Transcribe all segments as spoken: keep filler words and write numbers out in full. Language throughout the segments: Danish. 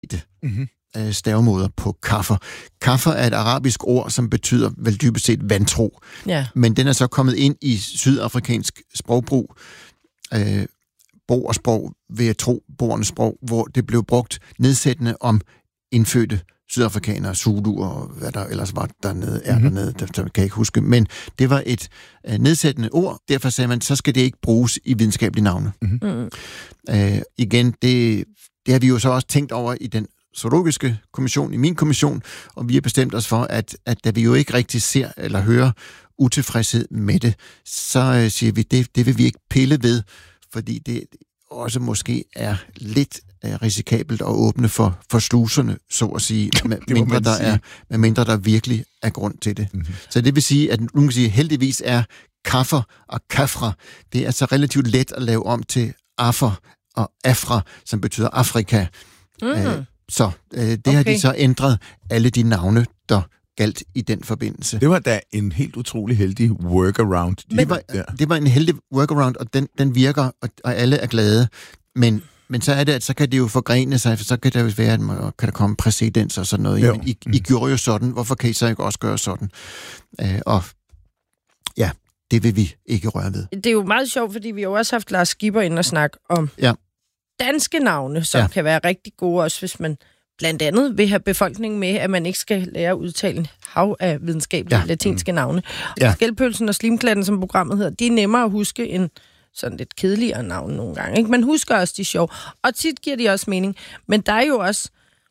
mm-hmm. stavemåder på kaffer. Kaffer er et arabisk ord, som betyder vel dybest set vantro. Ja. Men den er så kommet ind i sydafrikansk sprogbrug, øh, boersprog, ved at tro, boernes sprog, hvor det blev brugt nedsættende om indfødte sydafrikanere, zuluer og hvad der ellers var dernede, er mm-hmm. dernede, det kan jeg ikke huske. Men det var et øh, nedsættende ord, derfor sagde man, så skal det ikke bruges i videnskabelige navne. Mm-hmm. Øh, igen, det, det har vi jo så også tænkt over i den zoologiske kommission, i min kommission, og vi har bestemt os for, at, at da vi jo ikke rigtig ser eller hører utilfredshed med det, så øh, siger vi, det, det vil vi ikke pille ved, fordi det også måske er lidt øh, risikabelt at åbne for, for sluserne, så at sige, med, mindre, der sige. Er, med mindre der virkelig er grund til det. Mm-hmm. Så det vil sige, at nu kan sige, heldigvis er kaffer og kafra, det er så relativt let at lave om til affer og afra, som betyder Afrika. Mm-hmm. Øh, Så øh, det okay. har de så ændret alle de navne, der galt i den forbindelse. Det var da en helt utrolig heldig workaround. De det, var, det var en heldig workaround, og den, den virker, og, og alle er glade. Men, men så er det, at så kan det jo forgrene sig, for så kan det jo være, at kan der komme præcedens og sådan noget. Jamen, I, I gjorde jo sådan, hvorfor kan I så ikke også gøre sådan? Øh, og ja, det vil vi ikke røre ved. Det er jo meget sjovt, fordi vi har jo også haft Lars Skipper ind og snakke om ja. danske navne, som ja. kan være rigtig gode, også hvis man blandt andet vil have befolkningen med, at man ikke skal lære at udtale en hav af videnskabelige ja. latinske navne. Ja. Skældpølsen og slimklatten, som programmet hedder, de er nemmere at huske end sådan lidt kedeligere navn nogle gange. Ikke? Man husker også de sjove, og tit giver de også mening. Men der er jo også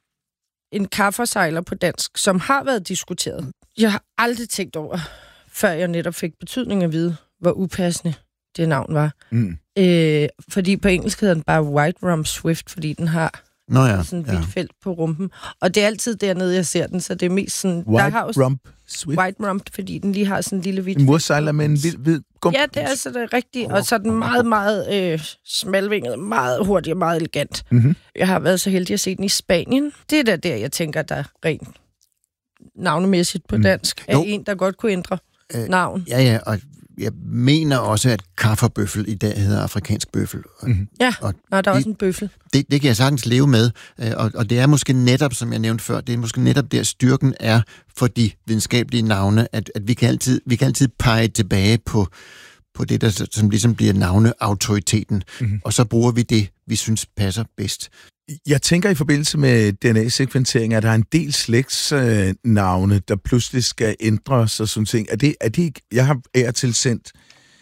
en kaffersejler på dansk, som har været diskuteret. Jeg har aldrig tænkt over, før jeg netop fik betydning at vide, hvor upassende det navn var. Mm. Øh, fordi på engelsk hedder den bare White Rump Swift, fordi den har Nå ja, sådan et ja. hvidt felt på rumpen. Og det er altid dernede, jeg ser den, så det er mest sådan... White der har også Rump Swift? White Rump, fordi den lige har sådan en lille hvidt... En mursejler med en hvid, hvid gump? Ja, det er altså det rigtigt. Og så er den meget, meget øh, smalvinget, meget hurtig og meget elegant. Mm-hmm. Jeg har været så heldig at se den i Spanien. Det er da der, jeg tænker, der er rent navnemæssigt på dansk, mm. er en, der godt kunne ændre øh, navn. Ja, ja, og jeg mener også, at kafferbøffel i dag hedder afrikansk bøffel. Mm-hmm. Ja, og Nå, der er også en bøffel. Det, det kan jeg sagtens leve med, og, og det er måske netop, som jeg nævnte før, det er måske netop der styrken er for de videnskabelige navne, at, at vi, kan altid, vi kan altid pege tilbage på, på det, der som ligesom bliver navneautoriteten, mm-hmm. og så bruger vi det, vi synes passer bedst. Jeg tænker i forbindelse med D N A-sekventering, at der er en del slægtsnavne, der pludselig skal ændres og sådan ting. Er det, er det ikke... Jeg har af til sendt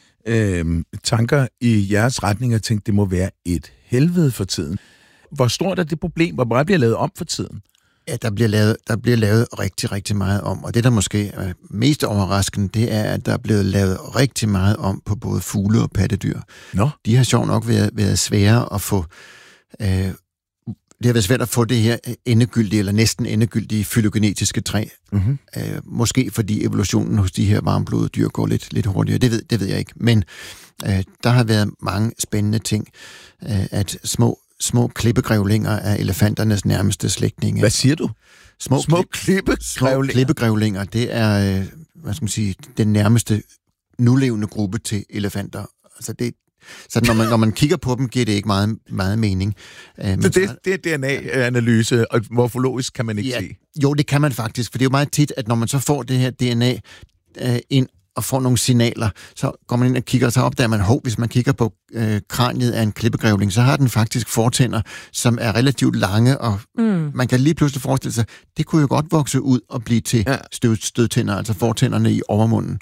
øh, tanker i jeres retning og tænkt, det må være et helvede for tiden. Hvor stort er det problem? Hvor meget bliver lavet om for tiden? Ja, der bliver lavet, der bliver lavet rigtig, rigtig meget om. Og det, der måske er mest overraskende, det er, at der er blevet lavet rigtig meget om på både fugle og pattedyr. Nå. De har sjovt nok været, været svære at få... Øh, det har været svært at få det her endegyldige, eller næsten endegyldige fylogenetiske træ. Mm-hmm. Øh, måske fordi evolutionen hos de her varmblodede dyr går lidt, lidt hurtigere. Det ved, det ved jeg ikke. Men øh, der har været mange spændende ting. Øh, at små, små klippegrævlinger er elefanternes nærmeste slægtninge. Hvad siger du? Små, små klip, klippegrævlinger? Små klippegrævlinger, det er, øh, hvad skal man sige, den nærmeste nulevende gruppe til elefanter. Altså det Så når man, når man kigger på dem, giver det ikke meget, meget mening. Men så det, det er D N A-analyse, og morfologisk kan man ikke ja, se? Jo, det kan man faktisk, for det er jo meget tit, at når man så får det her D N A øh, ind og får nogle signaler, så går man ind og kigger, og så opdager man, hov, hvis man kigger på øh, kraniet af en klippegrævling, så har den faktisk fortænder, som er relativt lange, og mm. man kan lige pludselig forestille sig, det kunne jo godt vokse ud og blive til ja. stød, stødtænder, altså fortænderne i overmunden.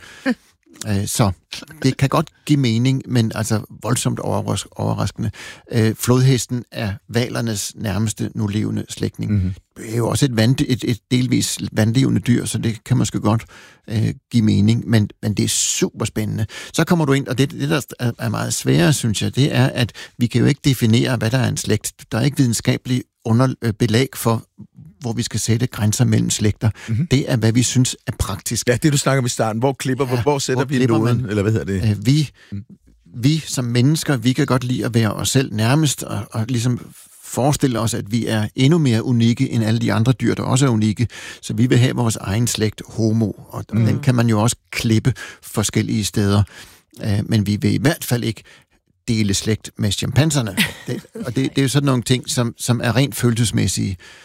Så det kan godt give mening, men altså voldsomt overras- overraskende. Øh, flodhesten er hvalernes nærmeste nulevende slægtning. Mm-hmm. Det er jo også et, vand, et, et delvis vandlevende dyr, så det kan måske godt øh, give mening, men, men det er super spændende. Så kommer du ind, og det, det der er meget sværere, synes jeg, det er, at vi kan jo ikke definere, hvad der er en slægt. Der er ikke videnskabelig under, øh, belæg for, hvor vi skal sætte grænser mellem slægter. Mm-hmm. Det er, hvad vi synes er praktisk. Ja, det du snakker om i starten. Hvor klipper, ja, hvor, hvor sætter hvor vi noden? Eller hvad hedder det? Øh, vi, vi som mennesker, vi kan godt lide at være os selv nærmest, og, og ligesom forestille os, at vi er endnu mere unikke end alle de andre dyr, der også er unikke. Så vi vil have vores egen slægt, homo, og mm. den kan man jo også klippe forskellige steder. Øh, men vi vil i hvert fald ikke dele slægt med chimpanserne. Det, og det, det er jo sådan nogle ting, som, som er rent følelsesmæssige.